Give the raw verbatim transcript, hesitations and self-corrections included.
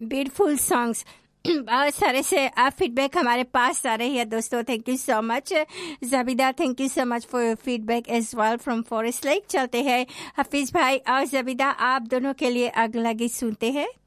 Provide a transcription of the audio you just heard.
Beautiful songs, बहुत सारे से फीडबैक हमारे पास आ रही है दोस्तों. Thank you so much जबीदा, thank you so much for your feedback as well from forest lake. चलते हैं हफीज भाई और जबीदा, आप दोनों के लिए अगला गीत सुनते हैं.